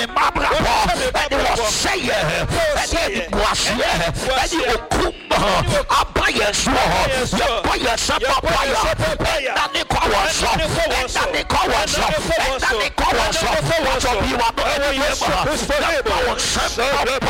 me mabrabo and was say and okum abaya so abaya sapaya na ne kwa so na ne kwa so na ne kwa so so bi wa no